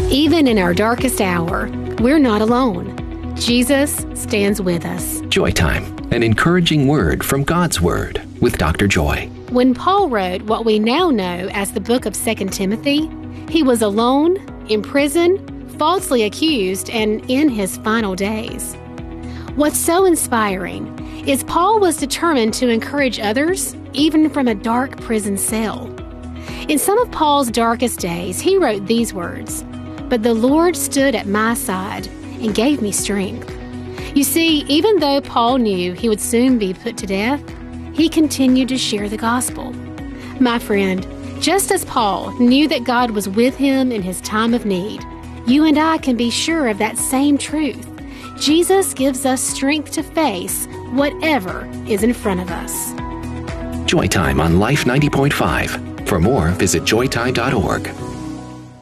Even in our darkest hour, we're not alone. Jesus stands with us. Joy Time, an encouraging word from God's Word with Dr. Joy. When Paul wrote what we now know as the book of 2 Timothy, he was alone, in prison, falsely accused, and in his final days. What's so inspiring is Paul was determined to encourage others, even from a dark prison cell. In some of Paul's darkest days, he wrote these words, "But the Lord stood at my side and gave me strength." You see, even though Paul knew he would soon be put to death, he continued to share the gospel. My friend, just as Paul knew that God was with him in his time of need, you and I can be sure of that same truth. Jesus gives us strength to face whatever is in front of us. Joy Time on Life 90.5. For more, visit joytime.org.